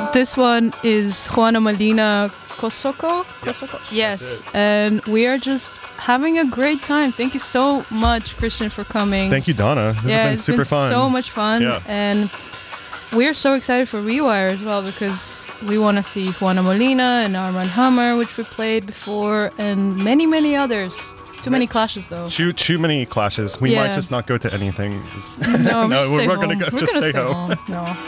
This one is Juana Molina Kosoko. Yes, and we are just having a great time. Thank you so much, Christian, for coming. Thank you, Donna. This has been super fun. So much fun, and we're so excited for Rewire as well because we want to see Juana Molina and Armand Hammer, which we played before, and many, many others. Too many clashes, though. Too many clashes. We might just not go to anything. No, we're going to just stay home. No.